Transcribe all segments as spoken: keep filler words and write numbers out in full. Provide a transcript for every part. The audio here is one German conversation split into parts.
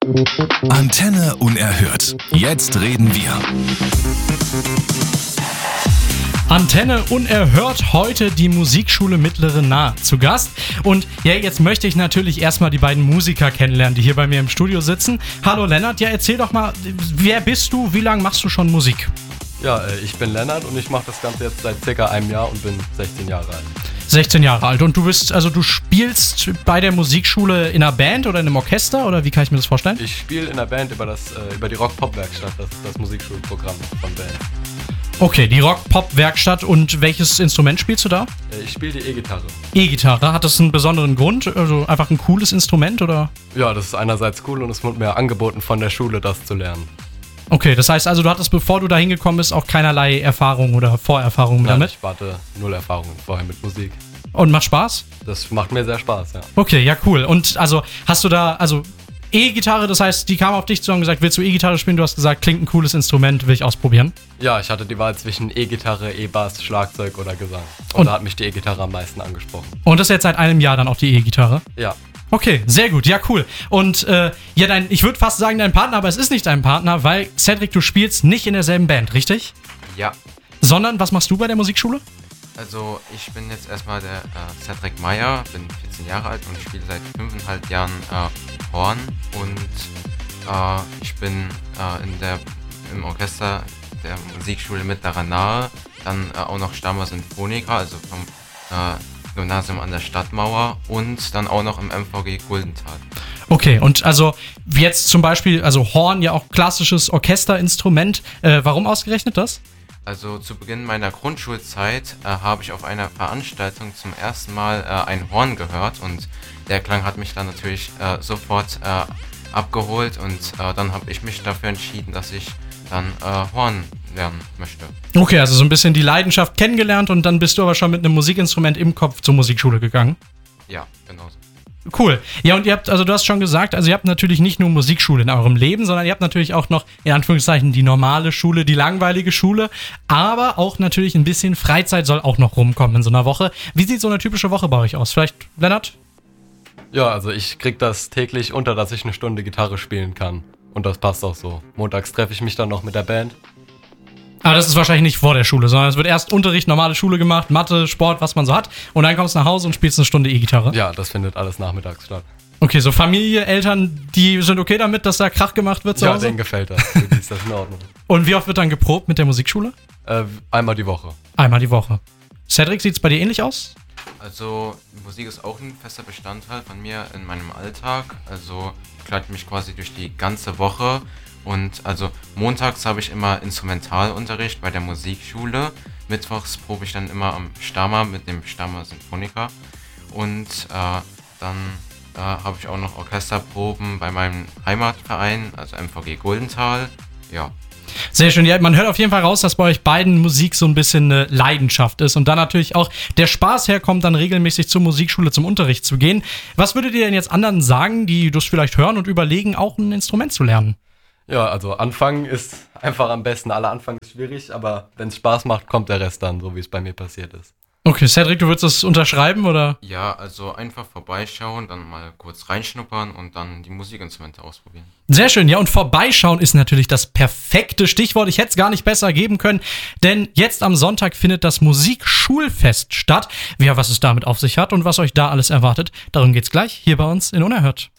Antenne unerhört. Jetzt reden wir. Antenne unerhört, heute die Musikschule Mittlere Nahe zu Gast. Und ja, jetzt möchte ich natürlich erstmal die beiden Musiker kennenlernen, die hier bei mir im Studio sitzen. Hallo Lennart, ja erzähl doch mal, wer bist du, wie lange machst du schon Musik? Ja, ich bin Lennart und ich mache das Ganze jetzt seit circa einem Jahr und bin sechzehn Jahre alt. sechzehn Jahre alt und du bist, also du spielst bei der Musikschule in einer Band oder in einem Orchester oder wie kann ich mir das vorstellen? Ich spiele in der Band über, das, äh, über die Rock-Pop-Werkstatt, das ist das Musikschulprogramm von Band. Okay, die Rock-Pop-Werkstatt, und welches Instrument spielst du da? Ich spiele die E-Gitarre. E-Gitarre, hat das einen besonderen Grund? Also einfach ein cooles Instrument oder? Ja, das ist einerseits cool und es wurde mir angeboten von der Schule, das zu lernen. Okay, das heißt also, du hattest, bevor du da hingekommen bist, auch keinerlei Erfahrung oder Vorerfahrung Nein, damit? ich hatte null Erfahrung vorher mit Musik. Und macht Spaß? Das macht mir sehr Spaß, ja. Okay, ja cool. Und also hast du da, also E-Gitarre, das heißt, die kam auf dich zu und gesagt, willst du E-Gitarre spielen? Du hast gesagt, klingt ein cooles Instrument, will ich ausprobieren. Ja, ich hatte die Wahl zwischen E-Gitarre, E-Bass, Schlagzeug oder Gesang. Und, Und da hat mich die E-Gitarre am meisten angesprochen. Und das jetzt seit einem Jahr dann auch die E-Gitarre? Ja. Okay, sehr gut, ja cool. Und äh, ja, dein, ich würde fast sagen dein Partner, aber es ist nicht dein Partner, weil Cedric, du spielst nicht in derselben Band, richtig? Ja. Sondern, was machst du bei der Musikschule? Also ich bin jetzt erstmal der äh, Cedric Meyer, bin vierzehn Jahre alt und ich spiele seit fünfeinhalb Jahren äh, Horn und äh, ich bin äh, in der, im Orchester der Musikschule Mittlere Nahe, dann äh, auch noch Stammer Sinfoniker, also vom äh, Gymnasium an der Stadtmauer und dann auch noch im M V G Guldenthal. Okay, und also jetzt zum Beispiel, also Horn, ja auch klassisches Orchesterinstrument, äh, warum ausgerechnet das? Also zu Beginn meiner Grundschulzeit äh, habe ich auf einer Veranstaltung zum ersten Mal äh, ein Horn gehört und der Klang hat mich dann natürlich äh, sofort äh, abgeholt und äh, dann habe ich mich dafür entschieden, dass ich dann äh, Horn lernen möchte. Okay, also so ein bisschen die Leidenschaft kennengelernt und dann bist du aber schon mit einem Musikinstrument im Kopf zur Musikschule gegangen. Ja, genau so. Cool. Ja, und ihr habt, also du hast schon gesagt, also ihr habt natürlich nicht nur Musikschule in eurem Leben, sondern ihr habt natürlich auch noch, in Anführungszeichen, die normale Schule, die langweilige Schule, aber auch natürlich ein bisschen Freizeit soll auch noch rumkommen in so einer Woche. Wie sieht so eine typische Woche bei euch aus? Vielleicht, Lennart? Ja, also ich krieg das täglich unter, dass ich eine Stunde Gitarre spielen kann. Und das passt auch so. Montags treffe ich mich dann noch mit der Band. Aber das ist wahrscheinlich nicht vor der Schule, sondern es wird erst Unterricht, normale Schule gemacht, Mathe, Sport, was man so hat. Und dann kommst du nach Hause und spielst eine Stunde E-Gitarre. Ja, das findet alles nachmittags statt. Okay, so Familie, Eltern, die sind okay damit, dass da Krach gemacht wird zu Ja, Hause? denen gefällt das. Für die ist das in Ordnung. Und wie oft wird dann geprobt mit der Musikschule? Äh, einmal die Woche. Einmal die Woche. Cedric, sieht's bei dir ähnlich aus? Also Musik ist auch ein fester Bestandteil von mir in meinem Alltag. Also begleitet mich quasi durch die ganze Woche. Und also montags habe ich immer Instrumentalunterricht bei der Musikschule. Mittwochs probe ich dann immer am Stammer mit dem Stammer Sinfoniker. Und äh, dann äh, habe ich auch noch Orchesterproben bei meinem Heimatverein, also M V G Guldenthal. Ja. Sehr schön. Ja, man hört auf jeden Fall raus, dass bei euch beiden Musik so ein bisschen eine Leidenschaft ist und dann natürlich auch der Spaß herkommt, dann regelmäßig zur Musikschule, zum Unterricht zu gehen. Was würdet ihr denn jetzt anderen sagen, die das vielleicht hören und überlegen, auch ein Instrument zu lernen? Ja, also anfangen ist einfach am besten. Aller Anfang ist schwierig, aber wenn es Spaß macht, kommt der Rest dann, so wie es bei mir passiert ist. Okay, Cedric, du würdest das unterschreiben, oder? Ja, also einfach vorbeischauen, dann mal kurz reinschnuppern und dann die Musikinstrumente ausprobieren. Sehr schön, ja, und vorbeischauen ist natürlich das perfekte Stichwort. Ich hätte es gar nicht besser geben können, denn jetzt am Sonntag findet das Musikschulfest statt. Ja, was es damit auf sich hat und was euch da alles erwartet, darum geht's gleich hier bei uns in Unerhört.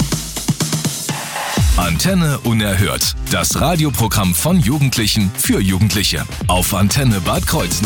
Antenne unerhört. Das Radioprogramm von Jugendlichen für Jugendliche. Auf Antenne Bad Kreuznach.